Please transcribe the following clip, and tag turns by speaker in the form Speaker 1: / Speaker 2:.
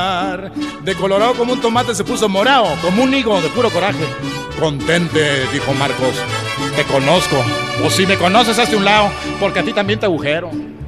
Speaker 1: De colorado como un tomate se puso morado, como un higo de puro coraje. Contente, dijo Marcos, te conozco. O si me conoces, hazte un lado, porque a ti también te agujero.